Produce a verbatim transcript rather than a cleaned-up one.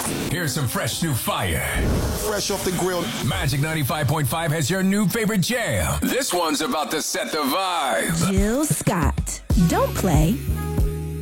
Here's some fresh new fire. Fresh off the grill. Magic ninety-five point five has your new favorite jam. This one's about to set the vibe. Jill Scott. Don't play,